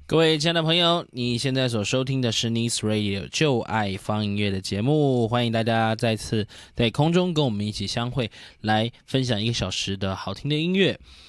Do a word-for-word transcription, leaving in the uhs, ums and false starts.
各位亲爱的朋友，你现在所收听的是 Nice Radio 就爱放音乐的节目，欢迎大家再次在空中跟我们一起相会，来分享一个小时的好听的音乐。